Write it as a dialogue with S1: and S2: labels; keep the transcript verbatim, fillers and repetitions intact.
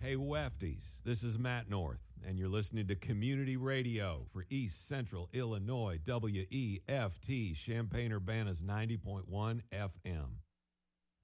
S1: Hey, Wefties, this is Matt North, and you're listening to Community Radio for East Central Illinois, W E F T, Champaign-Urbana's ninety point one F M.